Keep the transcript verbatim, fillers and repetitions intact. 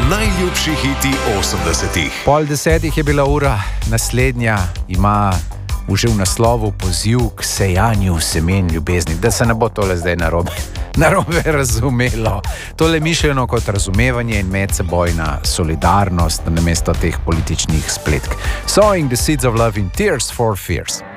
Najljubši hiti osemdesetih. Pol desetih je bila ura, naslednja ima že v naslovu poziv k sejanju semen ljubezni, da se ne bo tole zdaj narobe, narobe razumelo. Tole mišljeno kot razumevanje in medsebojna solidarnost namesto teh političnih spletk. Sowing the seeds of love in Tears for Fears.